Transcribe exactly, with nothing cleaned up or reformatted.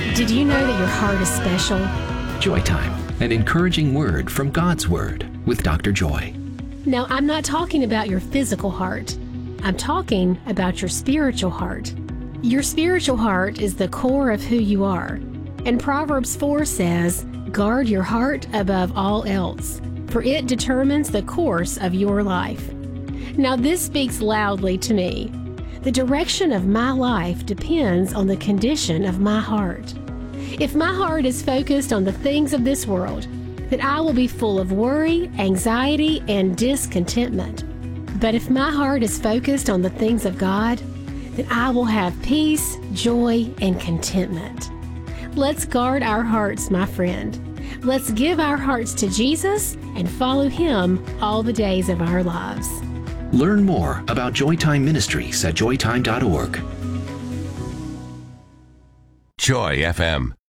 Did you know that your heart is special? Joy Time, an encouraging word from God's Word with Doctor Joy. Now, I'm not talking about your physical heart. I'm talking about your spiritual heart. Your spiritual heart is the core of who you are. And Proverbs four says, "Guard your heart above all else, for it determines the course of your life." Now, this speaks loudly to me. The direction of my life depends on the condition of my heart. If my heart is focused on the things of this world, then I will be full of worry, anxiety, and discontentment. But if my heart is focused on the things of God, then I will have peace, joy, and contentment. Let's guard our hearts, my friend. Let's give our hearts to Jesus and follow Him all the days of our lives. Learn more about Joytime Ministries at joytime dot org. Joy F M.